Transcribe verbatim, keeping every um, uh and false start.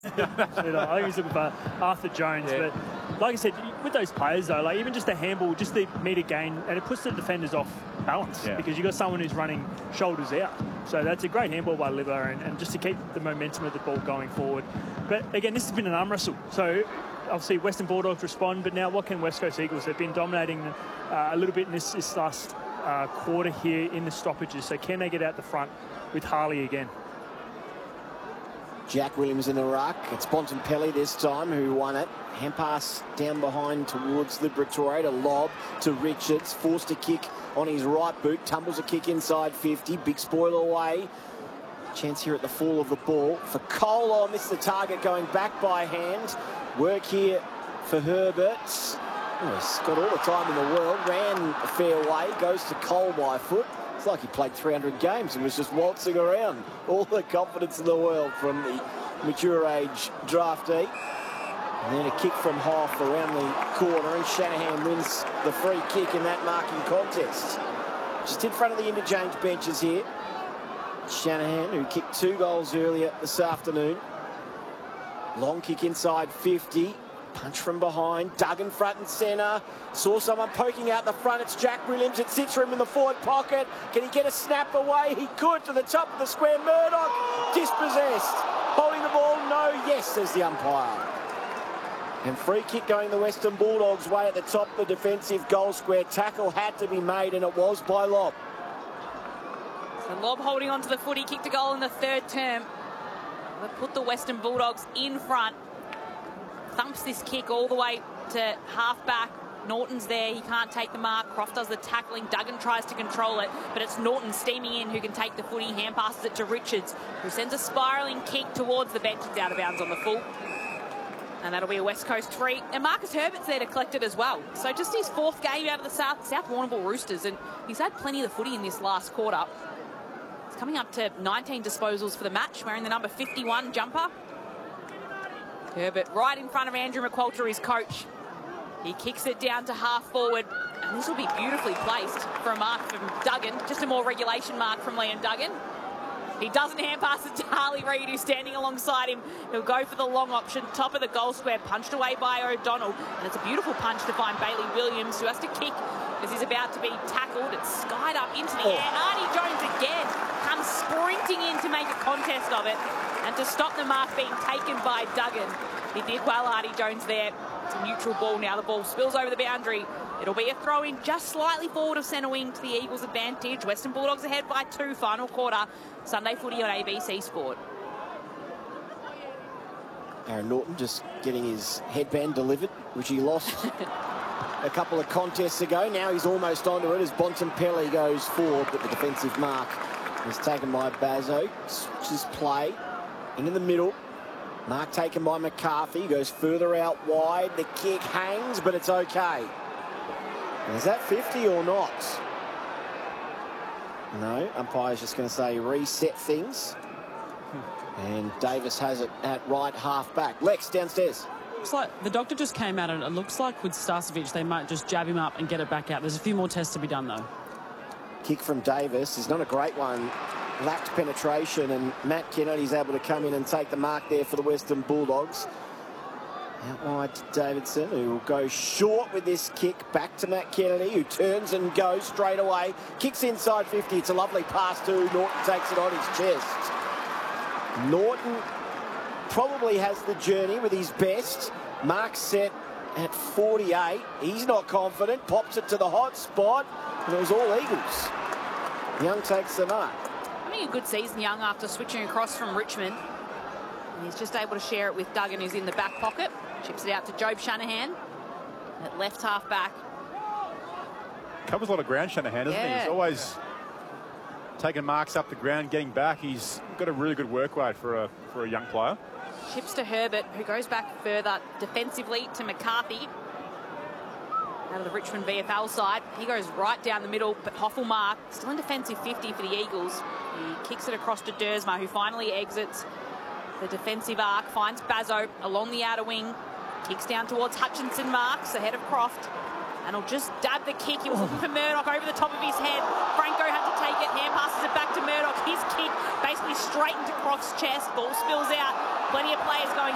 You know, I think he's looking for Arthur Jones. Yeah. But like I said, with those players though, like even just a handball, just the metre gain, and it puts the defenders off balance yeah. because you've got someone who's running shoulders out. So that's a great handball by Liver, and, and just to keep the momentum of the ball going forward. But again, this has been an arm wrestle. So obviously Western Bulldogs respond, but now what can West Coast Eagles? They've been dominating uh, a little bit in this, this last uh, quarter here in the stoppages. So can they get out the front with Harley again? Jack Williams in the ruck. It's Bontempelli this time who won it. Hand pass down behind towards Liberatore to lob to Richards. Forced to kick on his right boot. Tumbles a kick inside fifty. Big spoiler away. Chance here at the fall of the ball for Cole. Oh, missed the target going back by hand. Work here for Herbert. Oh, he's got all the time in the world. Ran a fair way. Goes to Cole by foot. It's like he played three hundred games and was just waltzing around. All the confidence in the world from the mature age draftee. And then a kick from Hoff around the corner, and Shanahan wins the free kick in that marking contest. Just in front of the interchange benches here. Shanahan, who kicked two goals earlier this afternoon. Long kick inside fifty. Punch from behind. Duggan front and centre. Saw someone poking out the front. It's Jack Williams. It sits for him in the forward pocket. Can he get a snap away? He could to the top of the square. Murdoch dispossessed. Holding the ball. No. Yes, says the umpire. And free kick going the Western Bulldogs' way at the top of the defensive goal square. Tackle had to be made, and it was by Lobb. So Lobb holding on to the footy. Kicked a goal in the third term. They put the Western Bulldogs in front. Thumps this kick all the way to half-back. Norton's there. He can't take the mark. Croft does the tackling. Duggan tries to control it, but it's Norton steaming in who can take the footy. Hand passes it to Richards, who sends a spiralling kick towards the bench. It's out of bounds on the full. And that'll be a West Coast free. And Marcus Herbert's there to collect it as well. So just his fourth game out of the South, South Warrnambool Roosters, and he's had plenty of the footy in this last quarter. He's coming up to nineteen disposals for the match, wearing the number fifty-one jumper. Herbert right in front of Andrew McQualter, his coach. He kicks it down to half forward, and this will be beautifully placed for a mark from Duggan. Just a more regulation mark from Liam Duggan. He doesn't hand pass it to Harley Reid, who's standing alongside him. He'll go for the long option, top of the goal square, punched away by O'Donnell. And it's a beautiful punch to find Bailey Williams, who has to kick as he's about to be tackled. It's skied up into the oh. air. Artie Jones again comes sprinting in to make a contest of it and to stop the mark being taken by Duggan. He did well, Artie Jones there. It's a neutral ball now. The ball spills over the boundary. It'll be a throw-in just slightly forward of centre wing to the Eagles' advantage. Western Bulldogs ahead by two, final quarter. Sunday footy on A B C Sport. Aaron Norton just getting his headband delivered, which he lost a couple of contests ago. Now he's almost onto it as Bontempelli goes forward, but the defensive mark is taken by Bazzo. Switches play into the middle. Mark taken by McCarthy. Goes further out wide. The kick hangs, but it's okay. Is that fifty or not? No, umpire's just going to say reset things. And Davis has it at right half back. Lex downstairs. Looks like the doctor just came out, and it looks like with Starcevic they might just jab him up and get it back out. There's a few more tests to be done though. Kick from Davis is not a great one. Lacked penetration, and Matt Kennedy's able to come in and take the mark there for the Western Bulldogs. Out wide to Davidson, who will go short with this kick. Back to Matt Kennedy, who turns and goes straight away. Kicks inside fifty. It's a lovely pass to Norton. Takes it on his chest. Norton probably has the journey with his best. Mark set at forty-eight. He's not confident. Pops it to the hot spot. And it was all Eagles. Young takes the mark. Having a good season, Young, after switching across from Richmond. And he's just able to share it with Duggan, who's in the back pocket. Chips it out to Job Shanahan at left half back. Covers a lot of ground, Shanahan, doesn't yeah. he? He's always taking marks up the ground, getting back. He's got a really good work rate for a, for a young player. Chips to Herbert, who goes back further defensively to McCarthy. Out of the Richmond V F L side. He goes right down the middle, but Hoffelmark still in defensive fifty for the Eagles. He kicks it across to Dersma, who finally exits the defensive arc, finds Bazzo along the outer wing, kicks down towards Hutchinson, marks ahead of Croft, and he'll just dab the kick. He was looking for Murdoch over the top of his head. Franco had to take it, hand passes it back to Murdoch. His kick basically straight into Croft's chest. Ball spills out. Plenty of players going